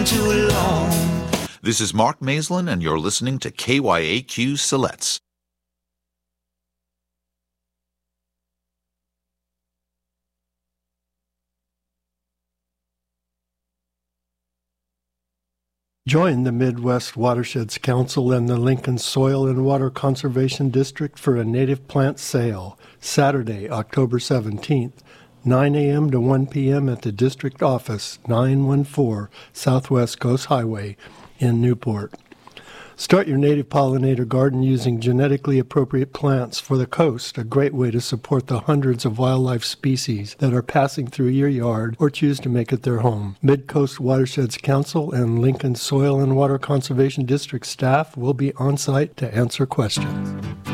been too long. This is Mark Maislin, and you're listening to KYAQ Siletz. Join the Midwest Watersheds Council and the Lincoln Soil and Water Conservation District for a native plant sale, Saturday, October 17th, 9 a.m. to 1 p.m. at the district office, 914 Southwest Coast Highway in Newport. Start your native pollinator garden using genetically appropriate plants for the coast, a great way to support the hundreds of wildlife species that are passing through your yard or choose to make it their home. Mid-Coast Watersheds Council and Lincoln Soil and Water Conservation District staff will be on site to answer questions.